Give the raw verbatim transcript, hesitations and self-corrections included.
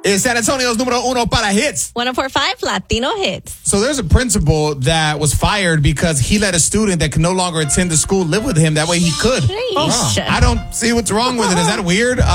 is San Antonio's número uno para hits. one oh four point five Latino Hits. So there's a principal that was fired because he let a student that could no longer attend the school live with him. That way he could. Sheesh. I don't see what's wrong with it. Is that weird?